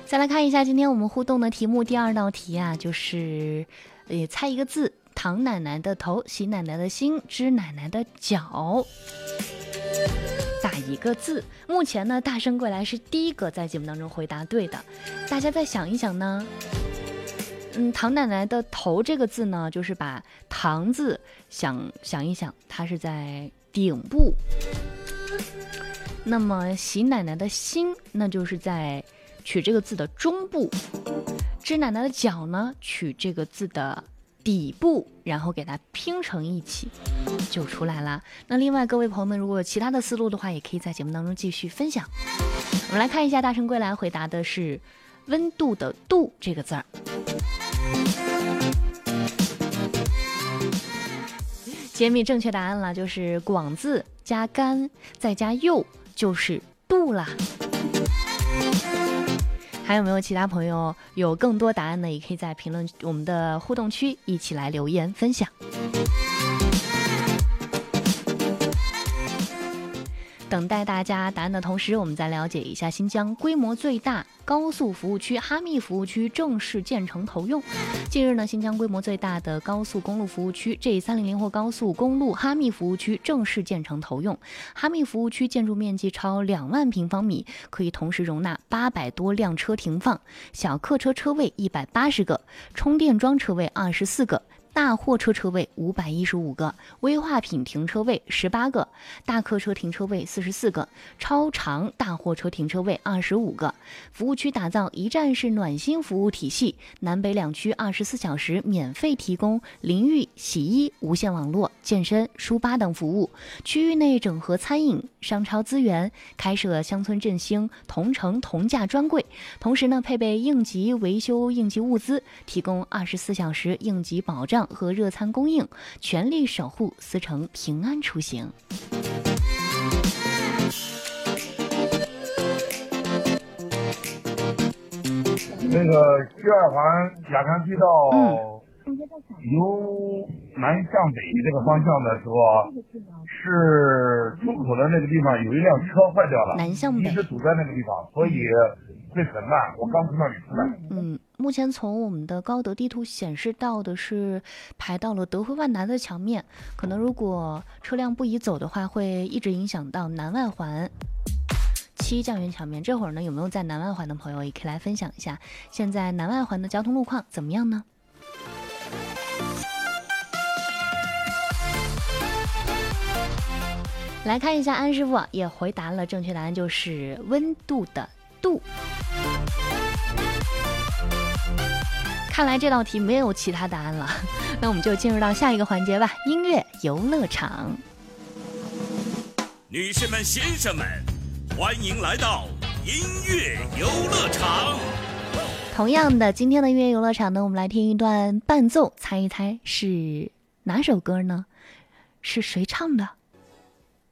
再来看一下今天我们互动的题目，第二道题啊，就是猜一个字，唐奶奶的头，喜奶奶的心，知奶奶的脚，打一个字。目前呢，大圣归来是第一个在节目当中回答对的，大家再想一想呢。唐奶奶的头这个字呢，就是把唐字想一想，它是在顶部。那么喜奶奶的心，那就是在取这个字的中部。知奶奶的脚呢，取这个字的底部，然后给它拼成一起就出来了。那另外各位朋友们，如果有其他的思路的话，也可以在节目当中继续分享。我们来看一下大圣归来回答的是温度的度这个字儿。揭秘正确答案了，就是广字加干再加右就是度啦。还有没有其他朋友有更多答案呢？也可以在评论我们的互动区一起来留言分享。等待大家答案的同时，我们再了解一下新疆规模最大高速服务区哈密服务区正式建成投用。近日呢，新疆规模最大的高速公路服务区 G300 或高速公路哈密服务区正式建成投用。哈密服务区建筑面积超2万平方米，可以同时容纳800多辆车停放，小客车车位180个，充电桩车位24个。大货车车位515个，危化品停车位18个，大客车停车位44个，超长大货车停车位25个。服务区打造一站式暖心服务体系，南北两区24小时免费提供淋浴、洗衣、无线网络、健身、书吧等服务。区域内整合餐饮、商超资源，开设乡村振兴同城同价专柜，同时呢配备应急维修应急物资，提供24小时应急保障和热餐供应，全力守护司乘平安出行。 那个西二环雅康街道由南向北这个方向的时候，是出口的那个地方有一辆车坏掉了， 南向北一直堵在那个地方，所以会很慢。我刚从那里出来。 目前从我们的高德地图显示到的是排到了德惠万达的墙面，可能如果车辆不移走的话，会一直影响到南外环7酱园墙面。这会儿呢，有没有在南外环的朋友也可以来分享一下，现在南外环的交通路况怎么样呢？来看一下，安师傅也回答了正确答案，就是温度的度。看来这道题没有其他答案了，那我们就进入到下一个环节吧，音乐游乐场。 女士们、先生们，欢迎来到音乐游乐场。 同样的，今天的音乐游乐场呢，我们来听一段伴奏，猜一猜是哪首歌呢？是谁唱的？